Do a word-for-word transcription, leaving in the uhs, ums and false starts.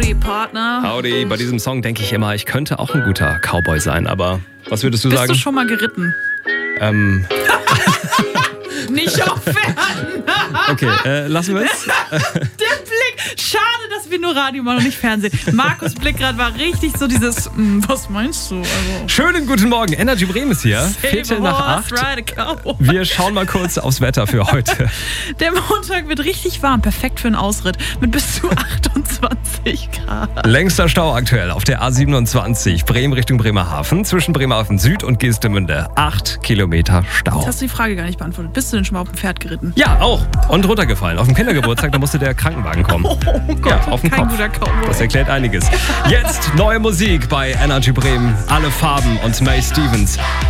Howdy, Partner. Howdy, bei diesem Song denke ich immer, ich könnte auch ein guter Cowboy sein, aber was würdest du Bist sagen? du schon mal geritten? Ähm, Nicht auf Pferden. okay, äh, lassen wir es. Der Blick. Schade, dass wir nur Radio machen und nicht Fernsehen. Markus' Blick gerade war richtig so dieses, mm, was meinst du? Also, Schönen guten Morgen, Energy Bremen ist hier. Viertel nach acht. Wir schauen mal kurz aufs Wetter für heute. Der Montag wird richtig warm, perfekt für einen Ausritt mit bis zu achtundzwanzig Grad. Längster Stau aktuell auf der A siebenundzwanzig, Bremen Richtung Bremerhaven, zwischen Bremerhaven Süd und Geestemünde. Acht Kilometer Stau. Jetzt hast du die Frage gar nicht beantwortet. Bist du denn schon mal auf dem Pferd geritten? Ja, auch. Und runtergefallen. Auf dem Kindergeburtstag, da musste der Krankenwagen kommen. Oh Gott, Ja, auf dem kein Kopf. guter Cowboy. Das erklärt einiges. Jetzt neue Musik bei Energy Bremen. Alle Farben und May Stevens.